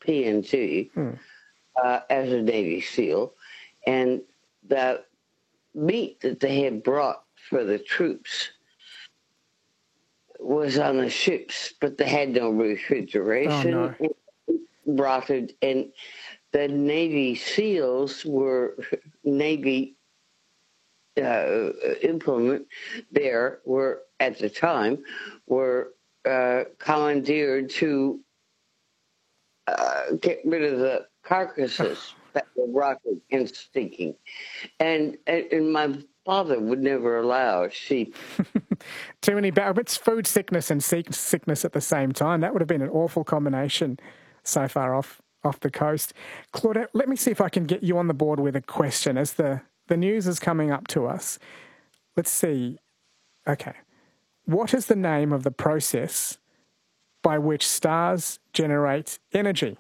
PNG as a Navy SEAL, and the meat that they had brought for the troops was on the ships, but they had no refrigeration. Oh, no. Rotted, and the Navy SEALs were Navy implement there were at the time were commandeered to get rid of the carcasses that were rotted and stinking, and my father would never allow sheep. Too many it's food sickness and sickness at the same time. That would have been an awful combination so far off the coast. Claudette, let me see if I can get you on the board with a question as the news is coming up to us. Let's see. Okay. What is the name of the process by which stars generate energy?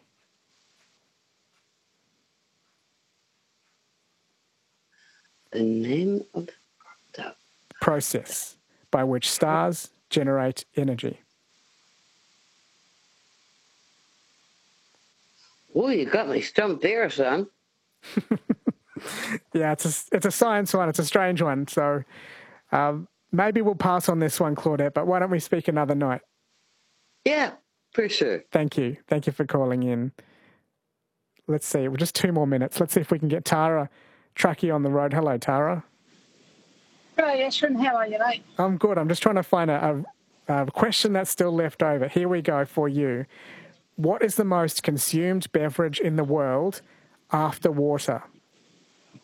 The name of the process by which stars generate energy. Oh, you got me stumped there, son. Yeah, it's a science one. It's a strange one. So maybe we'll pass on this one, Claudette, but why don't we speak another night? Yeah, for sure. Thank you. Thank you for calling in. Let's see. We're just 2 more minutes. Let's see if we can get Tara Truckee on the road. Hello, Tara. Hello, Ashwin. How are you, mate? I'm good. I'm just trying to find a question that's still left over. Here we go for you. What is the most consumed beverage in the world after water?